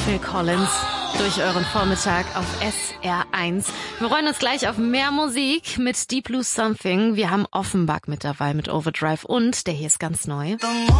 Phil Collins durch euren Vormittag auf SR1. Wir freuen uns gleich auf mehr Musik mit Deep Blue Something. Wir haben Offenbach mit dabei mit Overdrive und der hier ist ganz neu.